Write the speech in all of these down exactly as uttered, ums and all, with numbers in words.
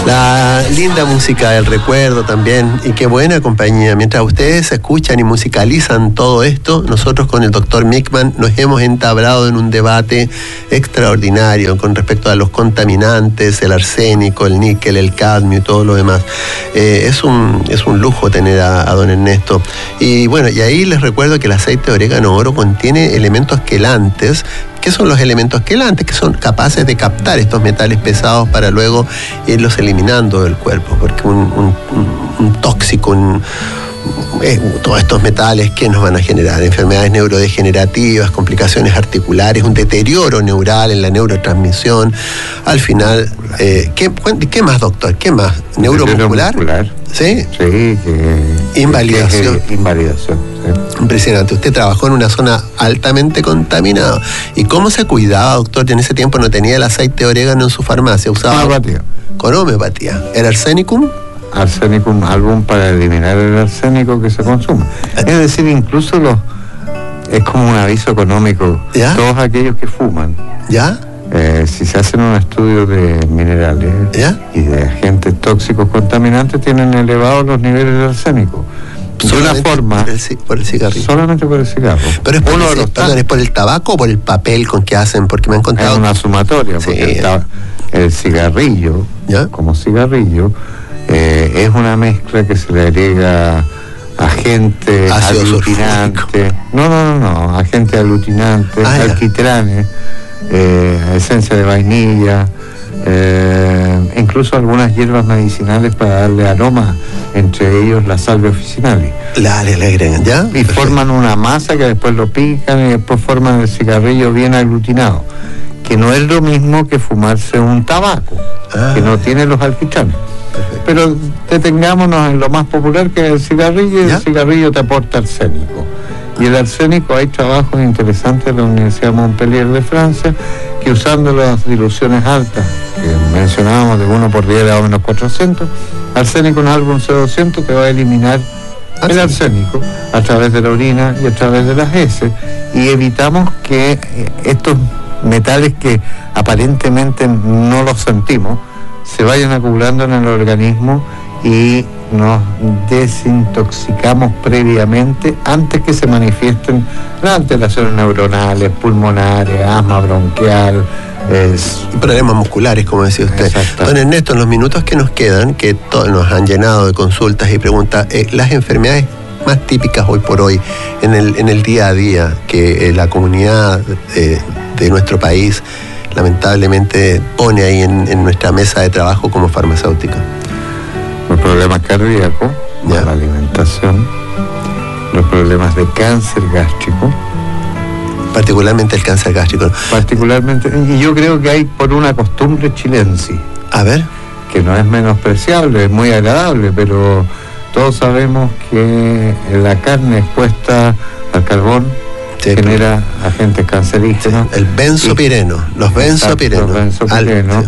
La linda música del recuerdo también, y qué buena compañía. Mientras ustedes escuchan y musicalizan todo esto, nosotros con el doctor Mickman nos hemos entablado en un debate extraordinario con respecto a los contaminantes, el arsénico, el níquel, el cadmio y todo lo demás. Eh, es un, es un lujo tener a, a don Ernesto. Y bueno, y ahí les recuerdo que el aceite de orégano oro contiene elementos quelantes. ¿Qué son los elementos quelantes? Que son capaces de captar estos metales pesados para luego irlos eliminando del cuerpo, porque un, un, un, un tóxico, un, eh, todos estos metales que nos van a generar enfermedades neurodegenerativas, complicaciones articulares, un deterioro neural en la neurotransmisión. Al final, eh, ¿qué, ¿qué más, doctor? ¿Qué más? ¿Neuromuscular? ¿Sí? Sí, que, invalidación. Que, que, invalidación, sí. Impresionante. Usted trabajó en una zona altamente contaminada. ¿Y cómo se cuidaba, doctor? En ese tiempo no tenía el aceite de orégano en su farmacia. Usaba homeopatía. Con homeopatía. ¿Era arsenicum? Arsenicum album para eliminar el arsénico que se consume. Es decir, incluso los es como un aviso económico. ¿Ya? Todos aquellos que fuman. ¿Ya? Eh, si se hacen un estudio de minerales, ¿ya?, y de agentes tóxicos contaminantes, tienen elevados los niveles de arsénico. De una forma. Por el, por el cigarrillo. Solamente por el cigarro. Pero es por, Uno el, de los perdón, ¿es por el tabaco o por el papel con que hacen? Porque me han contado. Es una sumatoria, porque sí, el, tab- el cigarrillo, ¿ya?, como cigarrillo, eh, es una mezcla que se le agrega agentes aglutinantes. No, no, no, no. Agentes aglutinantes, ah, alquitranes. Eh, esencia de vainilla, eh, incluso algunas hierbas medicinales para darle aroma, entre ellos la salvia officinalis. La le agregan, ¿ya? Y perfecto, forman una masa que después lo pican y después forman el cigarrillo bien aglutinado, que no es lo mismo que fumarse un tabaco, ah, que no tiene los alquitranes. Perfecto. Pero detengámonos en lo más popular, que es el cigarrillo, y ¿ya?, el cigarrillo te aporta arsénico. Y el arsénico, hay trabajos interesantes de la Universidad de Montpellier de Francia, que usando las diluciones altas, que mencionábamos de uno por diez a menos cuatrocientos, arsénico en álbum C doscientos te va a eliminar ¿Ah, el sí? arsénico a través de la orina y a través de las heces, y evitamos que estos metales que aparentemente no los sentimos se vayan acumulando en el organismo y nos desintoxicamos previamente antes que se manifiesten las alteraciones neuronales, pulmonares, asma bronquial, es... y problemas musculares, como decía usted. Don Ernesto, en los minutos que nos quedan, que todos nos han llenado de consultas y preguntas, eh, las enfermedades más típicas hoy por hoy en el, en el día a día que eh, la comunidad eh, de nuestro país lamentablemente pone ahí en, en nuestra mesa de trabajo como farmacéutica. Los problemas cardíacos, la alimentación, los problemas de cáncer gástrico. Particularmente el cáncer gástrico. Particularmente, y yo creo que hay por una costumbre chilensis. A ver. Que no es menospreciable, es muy agradable, pero todos sabemos que la carne expuesta al carbón, sí, genera agentes cancerígenos. Sí, el benzopireno, los benzopirenos. Los benzopirenos.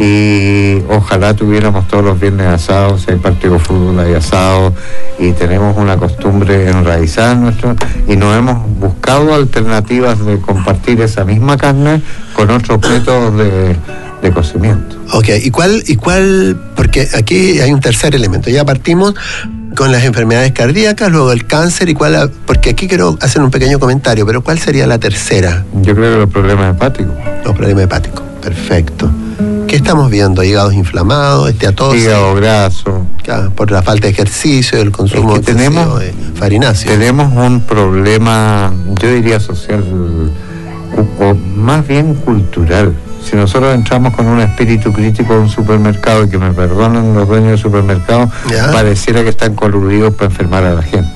Y ojalá tuviéramos todos los viernes asados, si hay partido de fútbol hay asado, y tenemos una costumbre enraizada en nuestro, y no hemos buscado alternativas de compartir esa misma carne con otros métodos de, de cocimiento. Ok, ¿y cuál, y cuál? Porque aquí hay un tercer elemento, ya partimos con las enfermedades cardíacas, luego el cáncer, y cuál, porque aquí quiero hacer un pequeño comentario, pero ¿cuál sería la tercera? Yo creo que los problemas hepáticos. Los problemas hepáticos, perfecto. ¿Qué estamos viendo? Hígados inflamados, esteatosis. Hígado graso. Claro, por la falta de ejercicio, el consumo es que tenemos, de farináceos. Tenemos un problema, yo diría social, o más bien cultural. Si nosotros entramos con un espíritu crítico a un supermercado, y que me perdonen los dueños del supermercado, ¿ya?, pareciera que están coludidos para enfermar a la gente.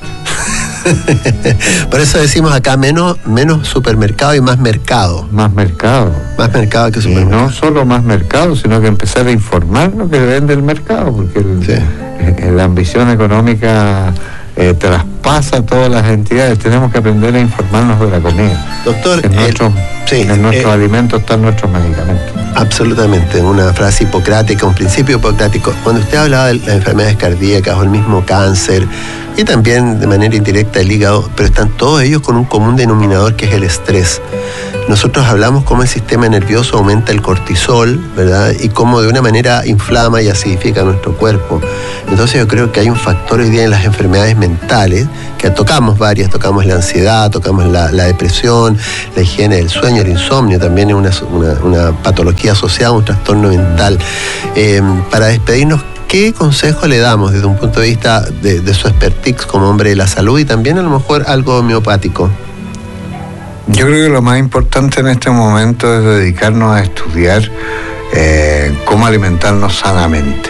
Por eso decimos acá menos, menos supermercado y más mercado. Más mercado. Más mercado que supermercado. Y no solo más mercado, sino que empezar a informar lo que vende el mercado, porque el, sí. eh, la ambición económica eh, traspasa todas las entidades. Tenemos que aprender a informarnos de la comida. Doctor, en el, nuestros, sí, en nuestros eh, alimentos están nuestros medicamentos. Absolutamente, una frase hipocrática, un principio hipocrático. Cuando usted hablaba de las enfermedades cardíacas o el mismo cáncer, y también de manera indirecta el hígado, pero están todos ellos con un común denominador que es el estrés. Nosotros hablamos cómo el sistema nervioso aumenta el cortisol, ¿verdad? Y cómo de una manera inflama y acidifica nuestro cuerpo. Entonces yo creo que hay un factor hoy día en las enfermedades mentales, que tocamos varias, tocamos la ansiedad, tocamos la, la depresión, la higiene del sueño, el insomnio también es una, una, una patología asociada a un trastorno mental. Eh, para despedirnos, ¿qué consejo le damos desde un punto de vista de, de su expertise como hombre de la salud y también a lo mejor algo homeopático? Yo creo que lo más importante en este momento es dedicarnos a estudiar eh, cómo alimentarnos sanamente.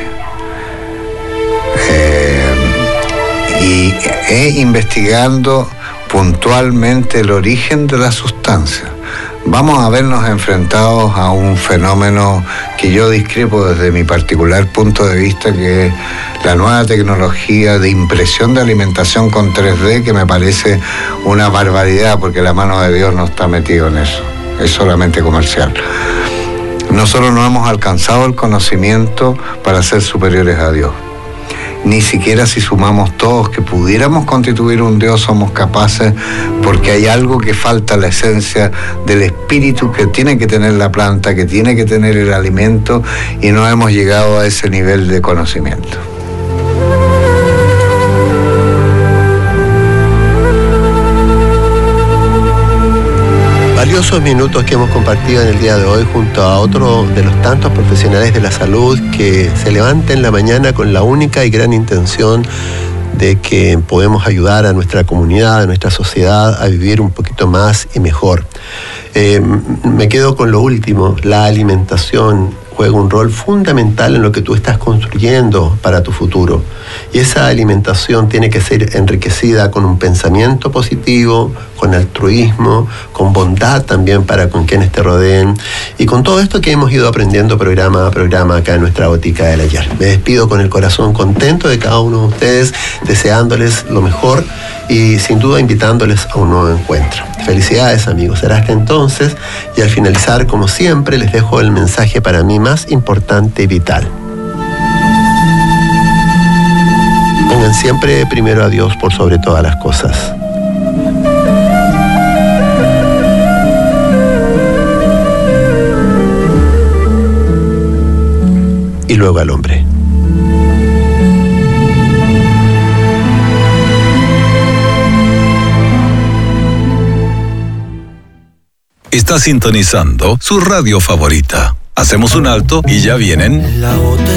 Eh, y e investigando puntualmente el origen de la sustancia. Vamos a vernos enfrentados a un fenómeno que yo discrepo desde mi particular punto de vista, que es la nueva tecnología de impresión de alimentación con tres D, que me parece una barbaridad, porque la mano de Dios no está metido en eso, es solamente comercial. Nosotros no hemos alcanzado el conocimiento para ser superiores a Dios. Ni siquiera si sumamos todos que pudiéramos constituir un Dios somos capaces, porque hay algo que falta, la esencia del espíritu que tiene que tener la planta, que tiene que tener el alimento, y no hemos llegado a ese nivel de conocimiento. Valiosos minutos que hemos compartido en el día de hoy junto a otro de los tantos profesionales de la salud que se levantan en la mañana con la única y gran intención de que podemos ayudar a nuestra comunidad, a nuestra sociedad a vivir un poquito más y mejor. Eh, me quedo con lo último, la alimentación juega un rol fundamental en lo que tú estás construyendo para tu futuro. Y esa alimentación tiene que ser enriquecida con un pensamiento positivo, con altruismo, con bondad también para con quienes te rodeen, y con todo esto que hemos ido aprendiendo programa a programa acá en nuestra Botica del Ayer. Me despido con el corazón contento de cada uno de ustedes, deseándoles lo mejor y sin duda invitándoles a un nuevo encuentro. Felicidades, amigos. Será hasta entonces, y al finalizar, como siempre, les dejo el mensaje para mí más importante y vital. Pongan siempre primero a Dios por sobre todas las cosas. Y luego al hombre. Está sintonizando su radio favorita. Hacemos un alto y ya vienen